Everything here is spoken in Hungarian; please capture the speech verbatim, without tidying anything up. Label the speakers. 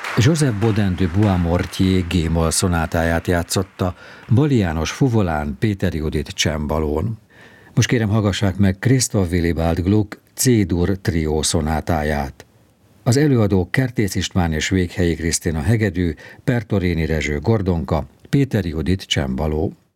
Speaker 1: Joseph Bodin de Boismortier G-moll szonátáját játszotta Bali János fuvolán, Péter Judit csembalón. Most kérem, hallgassák meg Christoph Willibald Gluck C-dur trió szonátáját. Az előadók Kertész István és Véghelyi Krisztina hegedű, Pertoréni Rezső gordonka, Péter Judit csembaló.